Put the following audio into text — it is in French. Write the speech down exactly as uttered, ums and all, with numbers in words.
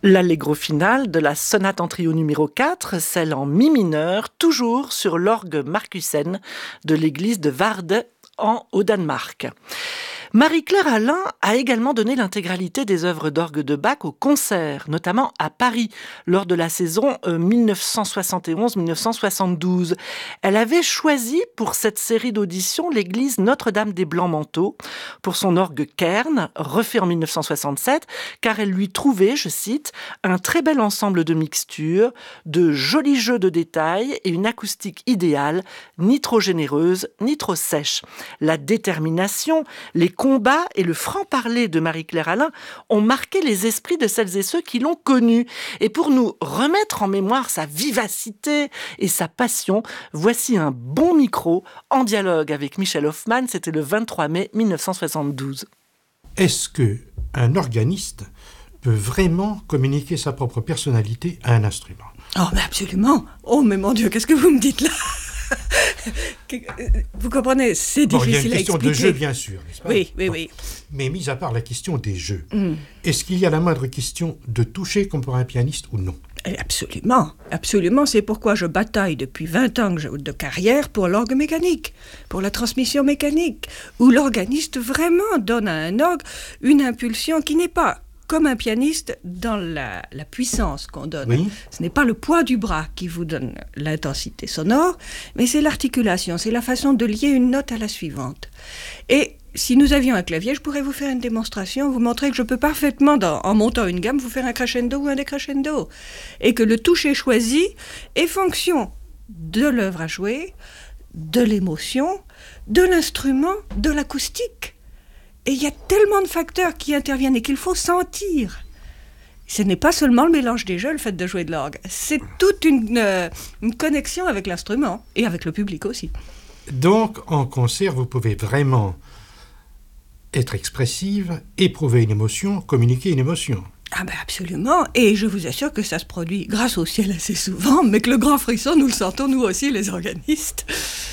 L'allegro final de la sonate en trio numéro quatre, celle en mi mineur, toujours sur l'orgue Marcussen de l'église de Varde en au Danemark. Marie-Claire Alain a également donné l'intégralité des œuvres d'orgue de Bach au concert, notamment à Paris, lors de la saison dix-neuf cent soixante et onze dix-neuf cent soixante-douze. Elle avait choisi pour cette série d'auditions l'église Notre-Dame des Blancs-Manteaux pour son orgue Kern, refait en dix-neuf cent soixante-sept, car elle lui trouvait, je cite, un très bel ensemble de mixtures, de jolis jeux de détails et une acoustique idéale, ni trop généreuse, ni trop sèche. La détermination, les combats et le franc-parler de Marie-Claire Alain ont marqué les esprits de celles et ceux qui l'ont connue. Et pour nous remettre en mémoire sa vivacité et sa passion, voici un bon micro en dialogue avec Michel Hoffman, c'était le vingt-trois mai dix-neuf cent soixante-douze. Est-ce qu'un organiste peut vraiment communiquer sa propre personnalité à un instrument ? Oh, mais absolument. Oh, mais mon Dieu, qu'est-ce que vous me dites là ? Vous comprenez, c'est bon, difficile à expliquer. Il y a une question de jeu, bien sûr, n'est-ce pas ? Oui, oui, bon. oui. Mais mis à part la question des jeux, mm. est-ce qu'il y a la moindre question de toucher comme pour un pianiste ou non ? Absolument, absolument. C'est pourquoi je bataille depuis vingt ans de carrière pour l'orgue mécanique, pour la transmission mécanique, où l'organiste vraiment donne à un orgue une impulsion qui n'est pas comme un pianiste dans la, la puissance qu'on donne. Oui. Ce n'est pas le poids du bras qui vous donne l'intensité sonore, mais c'est l'articulation, c'est la façon de lier une note à la suivante. Et si nous avions un clavier, je pourrais vous faire une démonstration, vous montrer que je peux parfaitement, dans, en montant une gamme, vous faire un crescendo ou un décrescendo. Et que le toucher choisi est fonction de l'œuvre à jouer, de l'émotion, de l'instrument, de l'acoustique. Et il y a tellement de facteurs qui interviennent et qu'il faut sentir. Ce n'est pas seulement le mélange des jeux, le fait de jouer de l'orgue. C'est toute une, euh, une connexion avec l'instrument et avec le public aussi. Donc, en concert, vous pouvez vraiment être expressive, éprouver une émotion, communiquer une émotion. Ah ben absolument, et je vous assure que ça se produit grâce au ciel assez souvent, mais que le grand frisson, nous le sentons nous aussi, les organistes.